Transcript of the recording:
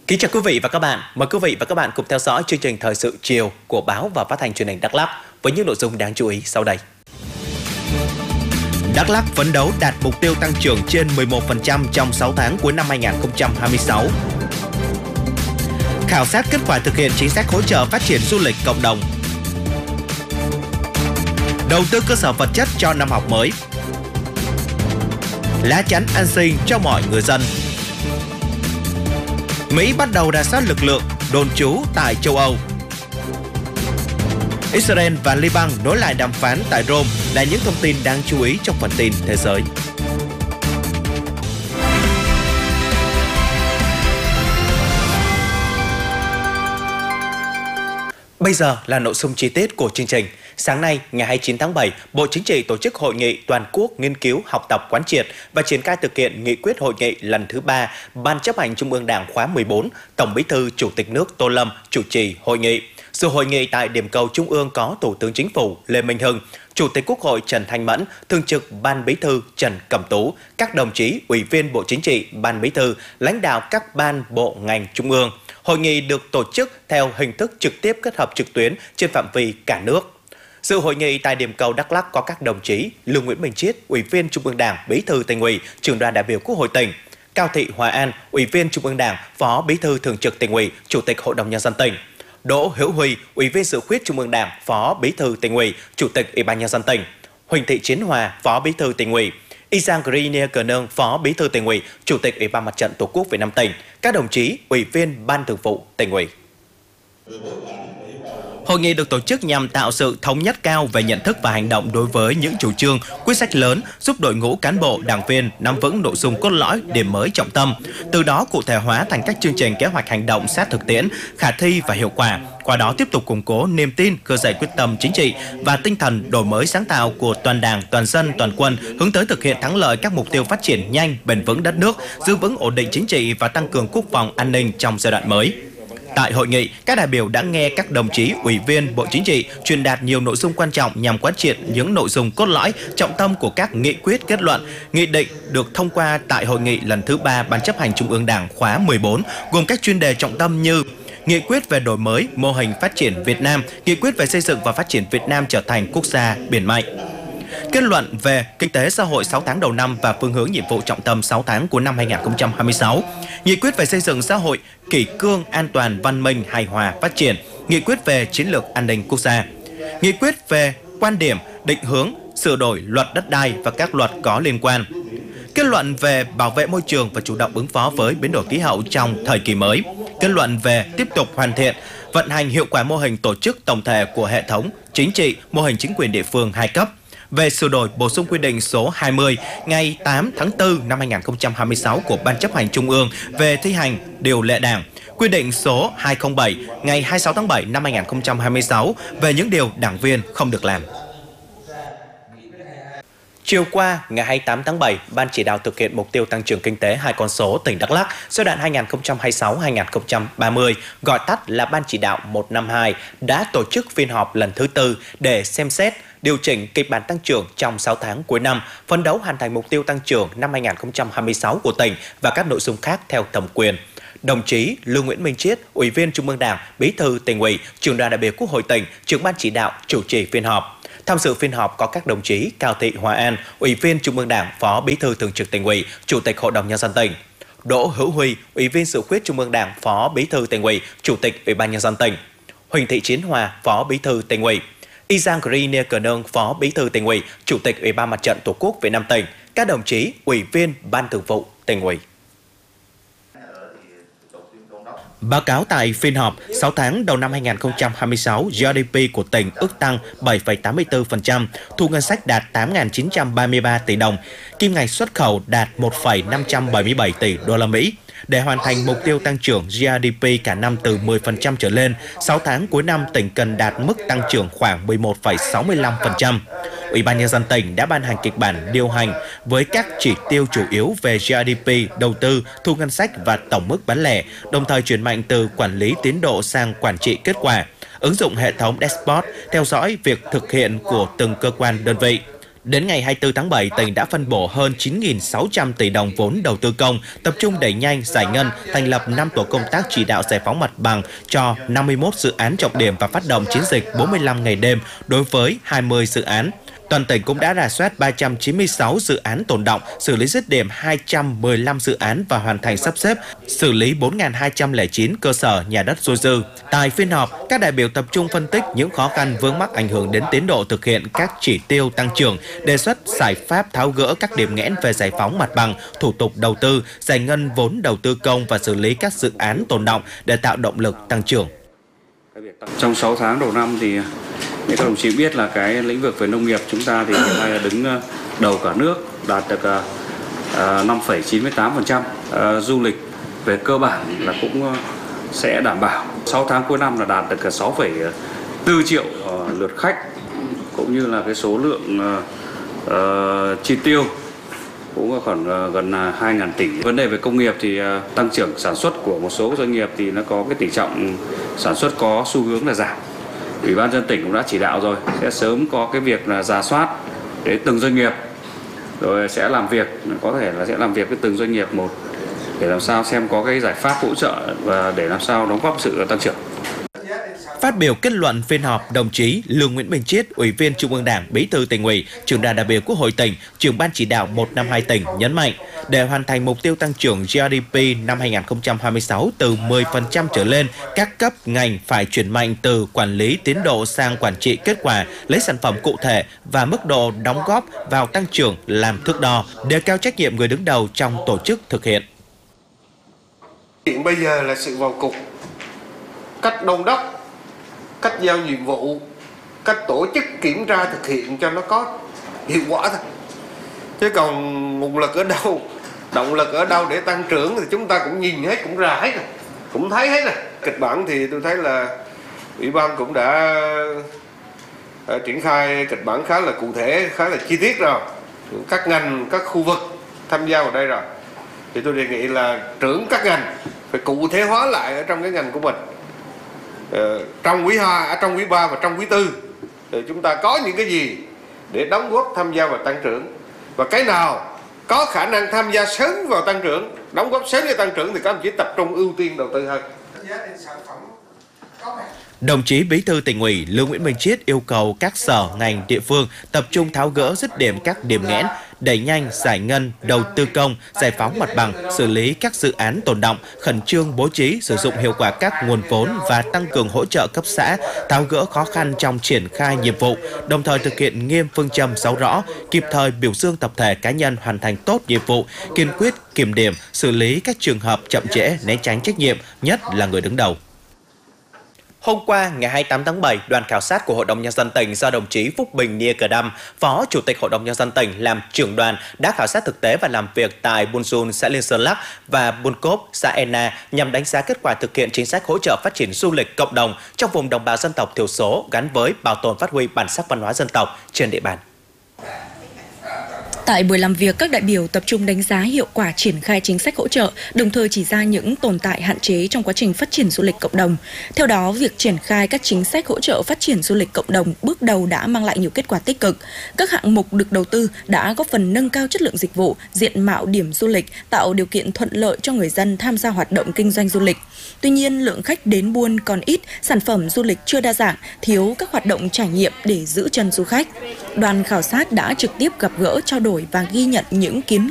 Kính chào quý vị và các bạn. Mời quý vị và các bạn cùng theo dõi chương trình Thời sự chiều của báo và phát thanh truyền hình Đắk Lắk với những nội dung đáng chú ý sau đây. Đắk Lắk phấn đấu đạt mục tiêu tăng trưởng trên 11% trong 6 tháng cuối năm 2026. Khảo sát kết quả thực hiện chính sách hỗ trợ phát triển du lịch cộng đồng. Đầu tư cơ sở vật chất cho năm học mới. Lá chắn an sinh cho mọi người dân. Mỹ bắt đầu rà soát lực lượng đồn trú tại châu Âu. Israel và Liban nối lại đàm phán tại Rome là những thông tin đáng chú ý trong phần tin thế giới. Bây giờ là nội dung chi tiết của chương trình. Sáng nay, ngày 29 tháng 7, Bộ Chính trị tổ chức hội nghị toàn quốc nghiên cứu, học tập, quán triệt và triển khai thực hiện nghị quyết hội nghị lần thứ 3 Ban chấp hành Trung ương Đảng khóa 14, Tổng Bí thư Chủ tịch nước Tô Lâm chủ trì hội nghị. Dự hội nghị tại điểm cầu Trung ương có Thủ tướng Chính phủ Lê Minh Hưng, Chủ tịch Quốc hội Trần Thanh Mẫn, Thường trực Ban Bí thư Trần Cẩm Tú, các đồng chí Ủy viên Bộ Chính trị, Ban Bí thư, lãnh đạo các ban bộ ngành Trung ương. Hội nghị được tổ chức theo hình thức trực tiếp kết hợp trực tuyến trên phạm vi cả nước. Dự hội nghị tại điểm cầu Đắk Lắk có các đồng chí Lương Nguyễn Minh Chiết, Ủy viên Trung ương Đảng, Bí thư Tỉnh ủy, Trưởng đoàn đại biểu Quốc hội tỉnh; Cao Thị Hòa An, Ủy viên Trung ương Đảng, Phó Bí thư Thường trực Tỉnh ủy, Chủ tịch Hội đồng Nhân dân tỉnh; Đỗ Hữu Huy, Ủy viên Dự khuyết Trung ương Đảng, Phó Bí thư Tỉnh ủy, Chủ tịch Ủy ban Nhân dân tỉnh; Huỳnh Thị Chiến Hòa, Phó Bí thư Tỉnh ủy; Isang Grinier Cờ Nương, Phó Bí thư Tỉnh ủy, Chủ tịch Ủy ban Mặt trận Tổ quốc Việt Nam tỉnh; các đồng chí Ủy viên Ban Thường vụ Tỉnh ủy. Hội nghị được tổ chức nhằm tạo sự thống nhất cao về nhận thức và hành động đối với những chủ trương, quyết sách lớn, giúp đội ngũ cán bộ, đảng viên nắm vững nội dung cốt lõi, điểm mới trọng tâm, từ đó cụ thể hóa thành các chương trình kế hoạch hành động sát thực tiễn, khả thi và hiệu quả. Qua đó tiếp tục củng cố niềm tin, khơi dậy quyết tâm chính trị và tinh thần đổi mới sáng tạo của toàn Đảng, toàn dân, toàn quân, hướng tới thực hiện thắng lợi các mục tiêu phát triển nhanh, bền vững đất nước, giữ vững ổn định chính trị và tăng cường quốc phòng an ninh trong giai đoạn mới. Tại hội nghị, các đại biểu đã nghe các đồng chí Ủy viên Bộ Chính trị truyền đạt nhiều nội dung quan trọng nhằm quán triệt những nội dung cốt lõi, trọng tâm của các nghị quyết, kết luận, nghị định được thông qua tại hội nghị lần thứ 3 Ban chấp hành Trung ương Đảng khóa 14, gồm các chuyên đề trọng tâm như nghị quyết về đổi mới mô hình phát triển Việt Nam, nghị quyết về xây dựng và phát triển Việt Nam trở thành quốc gia biển mạnh, kết luận về kinh tế xã hội 6 tháng đầu năm và phương hướng nhiệm vụ trọng tâm 6 tháng của năm 2026, nghị quyết về xây dựng xã hội kỷ cương, an toàn, văn minh, hài hòa, phát triển, nghị quyết về chiến lược an ninh quốc gia, nghị quyết về quan điểm, định hướng, sửa đổi luật đất đai và các luật có liên quan, kết luận về bảo vệ môi trường và chủ động ứng phó với biến đổi khí hậu trong thời kỳ mới, kết luận về tiếp tục hoàn thiện, vận hành hiệu quả mô hình tổ chức tổng thể của hệ thống chính trị, mô hình chính quyền địa phương 2 cấp, về sửa đổi bổ sung quy định số 20 ngày 8 tháng 4 năm 2026 của Ban chấp hành Trung ương về thi hành điều lệ Đảng, quy định số 207 ngày 26 tháng 7 năm 2026 về những điều đảng viên không được làm. Chiều qua, ngày 28 tháng 7, Ban chỉ đạo thực hiện mục tiêu tăng trưởng kinh tế 2 con số tỉnh Đắk Lắk giai đoạn 2026-2030, gọi tắt là Ban chỉ đạo 152, đã tổ chức phiên họp lần thứ 4 để xem xét, điều chỉnh kịch bản tăng trưởng trong 6 tháng cuối năm, phấn đấu hoàn thành mục tiêu tăng trưởng năm 2026 của tỉnh và các nội dung khác theo thẩm quyền. Đồng chí Lương Nguyễn Minh Chiết, Ủy viên Trung ương Đảng, Bí thư Tỉnh ủy, Trưởng đoàn đại biểu Quốc hội tỉnh, Trưởng ban chỉ đạo chủ trì phiên họp. Tham dự phiên họp có các đồng chí Cao Thị Hòa An, Ủy viên Trung ương Đảng, Phó Bí thư Thường trực Tỉnh ủy, Chủ tịch Hội đồng Nhân dân tỉnh; Đỗ Hữu Huy, Ủy viên Dự khuyết Trung ương Đảng, Phó Bí thư Tỉnh ủy, Chủ tịch Ủy ban Nhân dân tỉnh; Huỳnh Thị Chiến Hòa, Phó Bí thư Tỉnh ủy; Isang Grinier Cờ Nương, Phó Bí thư Tỉnh ủy, Chủ tịch Ủy ban Mặt trận Tổ quốc Việt Nam tỉnh; các đồng chí Ủy viên Ban Thường vụ Tỉnh ủy. Báo cáo tại phiên họp, 6 tháng đầu năm 2026, GDP của tỉnh ước tăng 7,84%, thu ngân sách đạt 8.933 tỷ đồng, kim ngạch xuất khẩu đạt 1,577 tỷ đô la Mỹ. Để hoàn thành mục tiêu tăng trưởng GDP cả năm từ 10% trở lên, 6 tháng cuối năm tỉnh cần đạt mức tăng trưởng khoảng 11,65%. Ủy ban Nhân dân tỉnh đã ban hành kịch bản điều hành với các chỉ tiêu chủ yếu về GDP, đầu tư, thu ngân sách và tổng mức bán lẻ, đồng thời chuyển mạnh từ quản lý tiến độ sang quản trị kết quả, ứng dụng hệ thống dashboard, theo dõi việc thực hiện của từng cơ quan đơn vị. Đến ngày 24 tháng 7, tỉnh đã phân bổ hơn 9.600 tỷ đồng vốn đầu tư công, tập trung đẩy nhanh giải ngân, thành lập 5 tổ công tác chỉ đạo giải phóng mặt bằng cho 51 dự án trọng điểm và phát động chiến dịch 45 ngày đêm đối với 20 dự án. Toàn tỉnh cũng đã rà soát 396 dự án tồn đọng, xử lý dứt điểm 215 dự án và hoàn thành sắp xếp, xử lý 4.209 cơ sở nhà đất dôi dư. Tại phiên họp, các đại biểu tập trung phân tích những khó khăn vướng mắc ảnh hưởng đến tiến độ thực hiện các chỉ tiêu tăng trưởng, đề xuất giải pháp tháo gỡ các điểm nghẽn về giải phóng mặt bằng, thủ tục đầu tư, giải ngân vốn đầu tư công và xử lý các dự án tồn đọng để tạo động lực tăng trưởng. Trong 6 tháng đầu năm thì các đồng chí biết là cái lĩnh vực về nông nghiệp chúng ta thì hiện nay là đứng đầu cả nước, đạt được 5,98%. Du lịch về cơ bản là cũng sẽ đảm bảo. 6 tháng cuối năm là đạt được 6,4 triệu lượt khách, cũng như là cái số lượng chi tiêu cũng khoảng gần 2.000 tỷ. Vấn đề về công nghiệp thì tăng trưởng sản xuất của một số doanh nghiệp thì nó có cái tỷ trọng sản xuất có xu hướng là giảm. Ủy ban nhân dân tỉnh cũng đã chỉ đạo rồi, sẽ sớm có cái việc là rà soát để từng doanh nghiệp, rồi sẽ làm việc, có thể là sẽ làm việc với từng doanh nghiệp một để làm sao xem có cái giải pháp hỗ trợ và để làm sao đóng góp sự tăng trưởng. Phát biểu kết luận phiên họp, đồng chí Lương Nguyễn Bình Chiết, Ủy viên Trung ương Đảng, Bí thư Tỉnh ủy, Trưởng đoàn đại biểu Quốc hội tỉnh, Trưởng ban chỉ đạo 152 tỉnh nhấn mạnh, để hoàn thành mục tiêu tăng trưởng GDP năm 2026 từ 10% trở lên, các cấp ngành phải chuyển mạnh từ quản lý tiến độ sang quản trị kết quả, lấy sản phẩm cụ thể và mức độ đóng góp vào tăng trưởng làm thước đo, đề cao trách nhiệm người đứng đầu trong tổ chức thực hiện. Hiện bây giờ là sự vào cuộc, cách đôn đốc, cách giao nhiệm vụ, cách tổ chức kiểm tra thực hiện cho nó có hiệu quả thôi. Chứ còn nguồn lực ở đâu, động lực ở đâu để tăng trưởng thì chúng ta cũng nhìn hết, cũng ra hết rồi, cũng thấy hết rồi. Kịch bản thì tôi thấy là Ủy ban cũng đã triển khai kịch bản khá là cụ thể, khá là chi tiết rồi. Các ngành, các khu vực tham gia vào đây rồi. Thì tôi đề nghị là trưởng các ngành phải cụ thể hóa lại ở trong cái ngành của mình. Trong quý 2, trong quý 3 và trong quý 4 thì chúng ta có những cái gì để đóng góp tham gia vào tăng trưởng, và cái nào có khả năng tham gia sớm vào tăng trưởng, đóng góp sớm vào tăng trưởng thì các ông chí tập trung ưu tiên đầu tư hơn. Đồng chí Bí thư Tỉnh ủy Lương Nguyễn Bình Chiết yêu cầu các sở, ngành, địa phương tập trung tháo gỡ dứt điểm các điểm nghẽn, đẩy nhanh giải ngân, đầu tư công, giải phóng mặt bằng, xử lý các dự án tồn đọng, khẩn trương bố trí sử dụng hiệu quả các nguồn vốn và tăng cường hỗ trợ cấp xã, tháo gỡ khó khăn trong triển khai nhiệm vụ, đồng thời thực hiện nghiêm phương châm 6 rõ, kịp thời biểu dương tập thể cá nhân hoàn thành tốt nhiệm vụ, kiên quyết kiểm điểm, xử lý các trường hợp chậm trễ, né tránh trách nhiệm, nhất là người đứng đầu. Hôm qua, ngày 28 tháng 7, đoàn khảo sát của Hội đồng Nhân dân tỉnh do đồng chí Phúc Bình Nia Cờ Đam, Phó Chủ tịch Hội đồng Nhân dân tỉnh làm trưởng đoàn đã khảo sát thực tế và làm việc tại Buôn Sun, xã Liên Sơn Lắc và Buôn Cốp, xã Ena nhằm đánh giá kết quả thực hiện chính sách hỗ trợ phát triển du lịch cộng đồng trong vùng đồng bào dân tộc thiểu số gắn với bảo tồn phát huy bản sắc văn hóa dân tộc trên địa bàn. Tại buổi làm việc, các đại biểu tập trung đánh giá hiệu quả triển khai chính sách hỗ trợ, đồng thời chỉ ra những tồn tại hạn chế trong quá trình phát triển du lịch cộng đồng. Theo đó, việc triển khai các chính sách hỗ trợ phát triển du lịch cộng đồng bước đầu đã mang lại nhiều kết quả tích cực. Các hạng mục được đầu tư đã góp phần nâng cao chất lượng dịch vụ, diện mạo điểm du lịch, tạo điều kiện thuận lợi cho người dân tham gia hoạt động kinh doanh du lịch. Tuy nhiên, lượng khách đến Buôn còn ít, sản phẩm du lịch chưa đa dạng, thiếu các hoạt động trải nghiệm để giữ chân du khách. Đoàn khảo sát đã trực tiếp gặp gỡ, trao đổi và ghi nhận những kiến